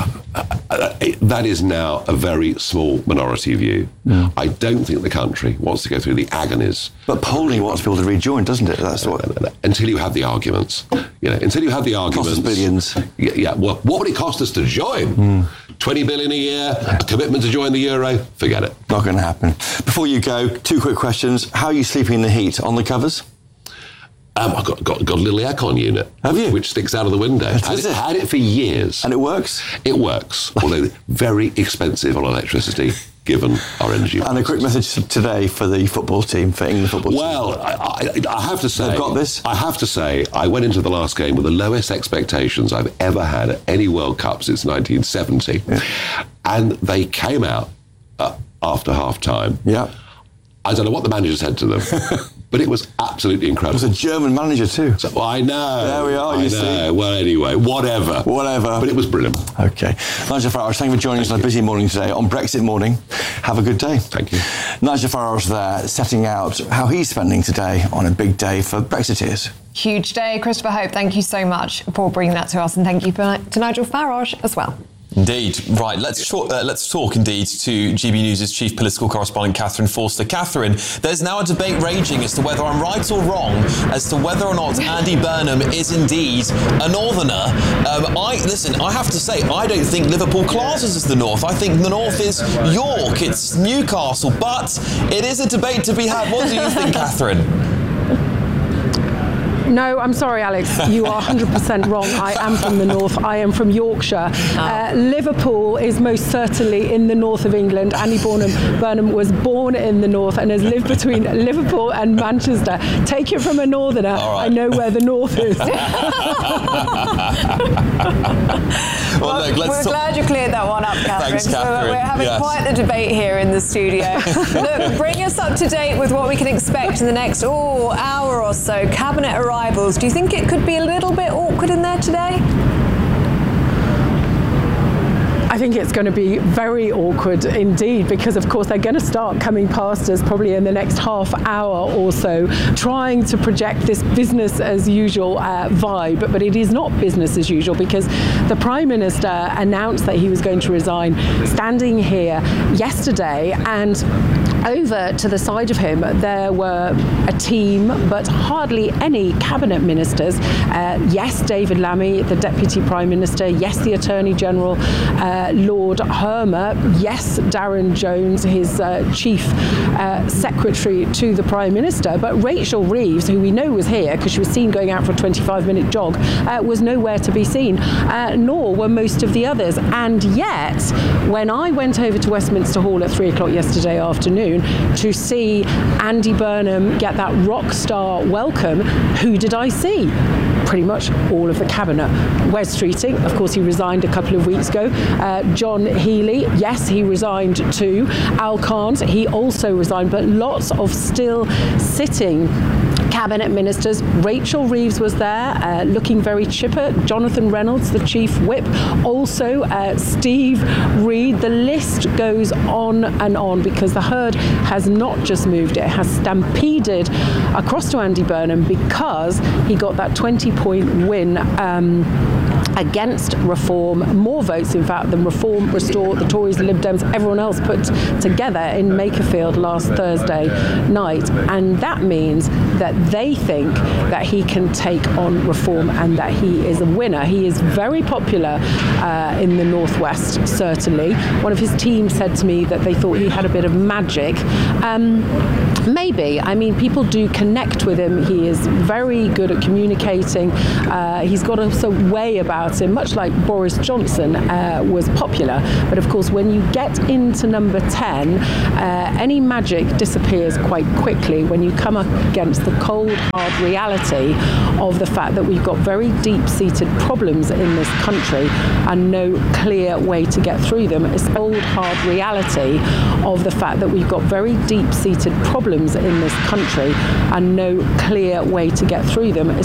that is now a very small minority view. Yeah. I don't think the country wants to go through the agonies. But polling wants people to rejoin, doesn't it? That's what. Until you have the arguments. You know, until you have the arguments. Cost us billions. Yeah, yeah. Well, what would it cost us to join? Mm. twenty billion a year, a commitment to join the euro? Forget it. Not going to happen. Before you go, two quick questions. How are you sleeping in the heat? On the covers? Um, I've got, got, got a little aircon unit. Have you? Which sticks out of the window. Had it, it, had it for years. And it works? It works, although very expensive on electricity, given our energy. And a quick message today for the football team, for England football team. Well, I, I, I have to say... They've got this? I have to say, I went into the last game with the lowest expectations I've ever had at any World Cup since nineteen seventy. Yeah. And they came out uh, after half-time. Yeah. I don't know what the manager said to them. But it was absolutely incredible. It was a German manager too. So, well, I know. There we are, I you know. see. Well, anyway, whatever. Whatever. But it was brilliant. OK. Nigel Farage, thank you for joining us on a busy morning today on Brexit morning. Have a good day. Thank you. Nigel Farage there, setting out how he's spending today on a big day for Brexiteers. Huge day. Christopher Hope, thank you so much for bringing that to us, and thank you for, to Nigel Farage as well. Indeed. Right, let's talk, uh, let's talk indeed to G B News' chief political correspondent, Catherine Forster. Catherine, there's now a debate raging as to whether I'm right or wrong as to whether or not Andy Burnham is indeed a northerner. Um, I Listen, I have to say, I don't think Liverpool classes as the north. I think the north is York, it's Newcastle, but it is a debate to be had. What do you think, Catherine? No, I'm sorry, Alex. You are one hundred percent wrong. I am from the north. I am from Yorkshire. Uh, Liverpool is most certainly in the north of England. Andy Burnham, Burnham was born in the north and has lived between Liverpool and Manchester. Take it from a northerner. Right. I know where the north is. well, well, look, let's we're talk- glad you cleared that one up, Catherine. Thanks, Catherine. We're, we're having yes. quite the debate here in the studio. Look, bring us up to date with what we can expect in the next oh, hour or so. Cabinet arrivals. Do you think it could be a little bit awkward in there today? I think it's going to be very awkward indeed, because of course they're going to start coming past us probably in the next half hour or so, trying to project this business as usual uh, vibe, but it is not business as usual, because the Prime Minister announced that he was going to resign standing here yesterday, and over to the side of him, there were a team, but hardly any cabinet ministers. Uh, yes, David Lammy, the Deputy Prime Minister. Yes, the Attorney General, uh, Lord Hermer. Yes, Darren Jones, his uh, Chief uh, Secretary to the Prime Minister. But Rachel Reeves, who we know was here because she was seen going out for a twenty-five minute jog, uh, was nowhere to be seen, uh, nor were most of the others. And yet, when I went over to Westminster Hall at three o'clock yesterday afternoon to see Andy Burnham get that rock star welcome, who did I see? Pretty much all of the cabinet. Wes Streeting, of course, he resigned a couple of weeks ago. Uh, John Healey, yes, he resigned too. Al Kahns, he also resigned, but lots of still sitting cabinet ministers. Rachel Reeves was there, uh, looking very chipper. Jonathan Reynolds, the chief whip. Also, uh, Steve Reid. The list goes on and on because the herd has not just moved, it has stampeded across to Andy Burnham because he got that twenty point win um, against Reform. More votes, in fact, than Reform, Restore, the Tories, the Lib Dems, everyone else put together in Makerfield last Thursday night. And that means that they think that he can take on Reform and that he is a winner. He is very popular uh, in the Northwest, certainly. One of his team said to me that they thought he had a bit of magic. Um, maybe. I mean, people do connect with him. He is very good at communicating. Uh, he's got a sort of way about him, much like Boris Johnson uh, was popular. But of course, when you get into number ten, uh, any magic disappears quite quickly when you come up against the cold, hard reality of the fact that we've got very deep-seated problems in this country and no clear way to get through them. It's the cold, hard reality of the fact that we've got very deep-seated problems in this country and no clear way to get through them.